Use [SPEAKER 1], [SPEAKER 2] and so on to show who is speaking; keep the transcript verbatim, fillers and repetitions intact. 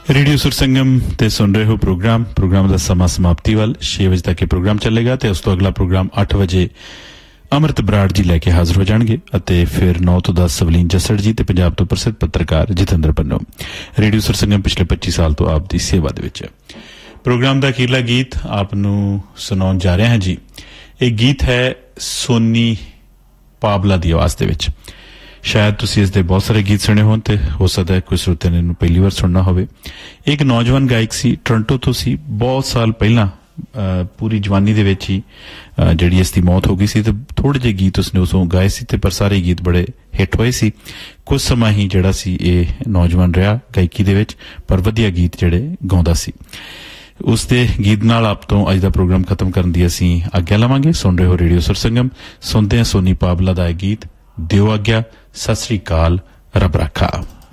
[SPEAKER 1] Radio सुर संगम ते सुन रहे हो प्रोग्राम प्रोग्राम का समा समाप्ति वाल छे बजे तक ये प्रोग्राम चलेगा ते उस तो अगला प्रोग्राम अठ बजे अमृत बराड़ जी लैके हाजिर हो जाएंगे अते फिर नौ तो दस सवलीन जसड़ जी ते पंजाब तो प्रसिद्ध पत्रकार जितेंद्र पन्नो। रेडियो सुर संगम पिछले पच्ची साल तो आप दी सेवा दे विच है। प्रोग्राम का अखीरला गीत आपनू सुनाउण जा रहे हैं जी। एक गीत है सोनी पाबला दी आवाज दे विच। शायद तुसी इस दे बहुत सारे गीत सुने होण ते हो सकदा है कोई श्रोते ने पहली बार सुनना होवे। एक नौजवान गायक सी, टोरंटो तो सी। बहुत साल पहला पूरी जवानी दे विच ही जिहड़ी इसदी मौत हो गई सी ते थोड़े जे गीत उसने उसों गाए सी ते पर सारे गीत बड़े हिट होए सी। कुछ समा ही जिहड़ा सी ये नौजवान रहा गायकी दे विच, पर वधिया गीत जिहड़े गाउंदा सी। उस दे गीत नाल आप तो अज दा प्रोग्राम खत्म करन दी असीं आग्या लवांगे। सुन रहे हो रेडियो सुर संगम, सुनते हैं सोनी पाबला दा गीत दिओ आग्या। सत श्री अकाल, रब राखा।